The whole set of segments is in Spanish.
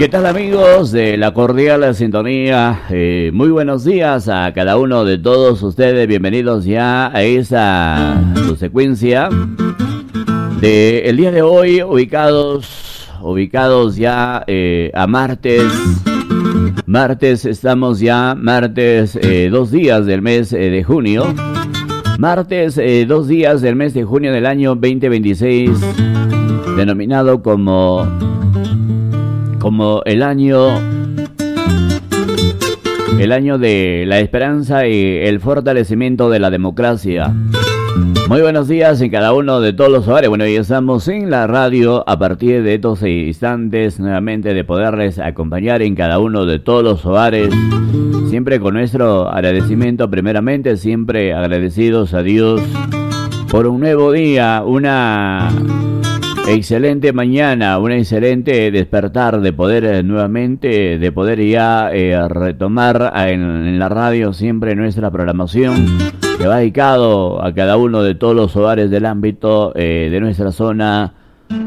¿Qué tal, amigos de la cordial sintonía? Muy buenos días a cada uno de todos ustedes. Bienvenidos ya a esa su secuencia de el día de hoy, ubicados ya a martes. Estamos ya martes 2 días del mes de junio. Martes 2 días del mes de junio del año 2026, denominado como el año de la esperanza y el fortalecimiento de la democracia. Muy buenos días en cada uno de todos los hogares. Bueno, ya estamos en la radio a partir de estos instantes nuevamente de poderles acompañar en cada uno de todos los hogares. Siempre con nuestro agradecimiento, primeramente, siempre agradecidos a Dios por un nuevo día, una excelente mañana, un excelente despertar de poder nuevamente, de poder ya retomar en la radio siempre nuestra programación que va dedicado a cada uno de todos los hogares del ámbito de nuestra zona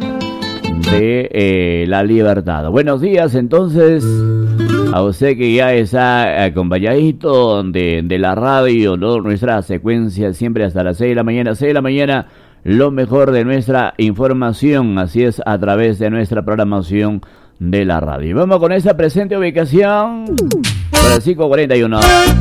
de La Libertad. Buenos días entonces a usted que ya está acompañadito de la radio, ¿no? Nuestra secuencia siempre hasta las 6 de la mañana, lo mejor de nuestra información, así es, a través de nuestra programación de la radio. Vamos con esta presente ubicación, por el 541.